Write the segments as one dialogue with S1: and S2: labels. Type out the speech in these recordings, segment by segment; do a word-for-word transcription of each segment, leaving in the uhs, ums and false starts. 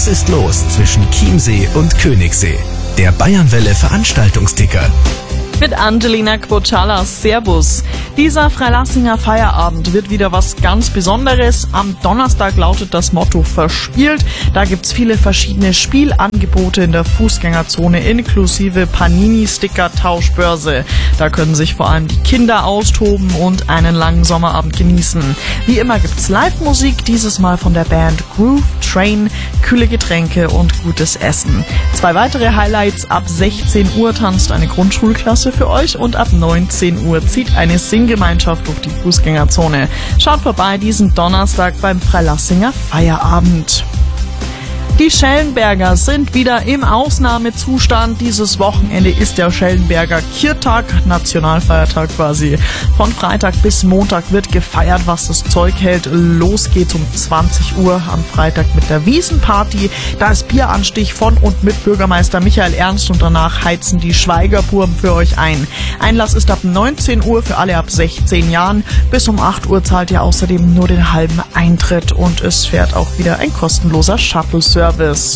S1: ist los zwischen Chiemsee und Königssee? Der Bayernwelle Veranstaltungsticker.
S2: Mit Angelina Quochalas. Servus. Dieser Freilassinger Feierabend wird wieder was ganz Besonderes. Am Donnerstag lautet das Motto verspielt. Da gibt's viele verschiedene Spielangebote in der Fußgängerzone inklusive Panini-Sticker-Tauschbörse. Da können sich vor allem die Kinder austoben und einen langen Sommerabend genießen. Wie immer gibt's Live-Musik, dieses Mal von der Band Groove Train, kühle Getränke und gutes Essen. Zwei weitere Highlights: ab sechzehn Uhr tanzt eine Grundschulklasse für euch und ab neunzehn Uhr zieht eine Singgemeinschaft durch die Fußgängerzone. Schaut vorbei diesen Donnerstag beim Freilassinger Feierabend. Die Schellenberger sind wieder im Ausnahmezustand. Dieses Wochenende ist der Schellenberger Kirtag, Nationalfeiertag quasi. Von Freitag bis Montag wird gefeiert, was das Zeug hält. Los geht's um zwanzig Uhr am Freitag mit der Wiesenparty. Da ist Bieranstich von und mit Bürgermeister Michael Ernst und danach heizen die Schweigerbuben für euch ein. Einlass ist ab neunzehn Uhr für alle ab sechzehn Jahren. Bis um acht Uhr zahlt ihr außerdem nur den halben Eintritt und es fährt auch wieder ein kostenloser Shuttle-Service.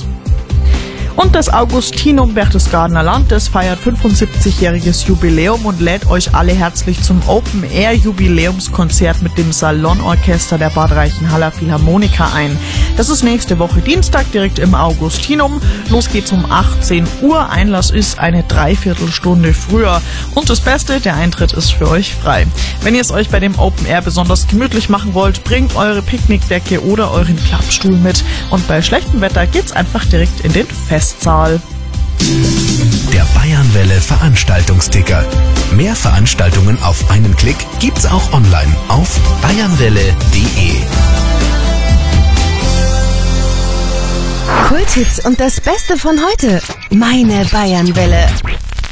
S2: Und das Augustinum Berchtesgadener Land, das feiert fünfundsiebzigjähriges Jubiläum und lädt euch alle herzlich zum Open-Air-Jubiläumskonzert mit dem Salonorchester der Bad Reichenhaller Philharmoniker ein. Das ist nächste Woche Dienstag direkt im Augustinum. Los geht's um achtzehn Uhr. Einlass ist eine Dreiviertelstunde früher. Und das Beste, der Eintritt ist für euch frei. Wenn ihr es euch bei dem Open Air besonders gemütlich machen wollt, bringt eure Picknickdecke oder euren Klappstuhl mit. Und bei schlechtem Wetter geht's einfach direkt in den Fest. Zahl.
S1: Der Bayernwelle Veranstaltungsticker. Mehr Veranstaltungen auf einen Klick gibt's auch online auf bayernwelle punkt de.
S3: Kulthits und das Beste von heute. Meine Bayernwelle.